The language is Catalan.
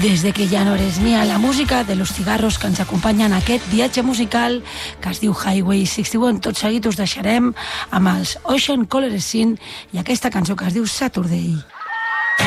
Desde que ja no eres mía, la música de Los Cigarros que ens acompanya en aquest viatge musical que es diu Highway 61. Tot seguit us deixarem amb els Ocean Colored Scene i aquesta cançó que es diu Saturday.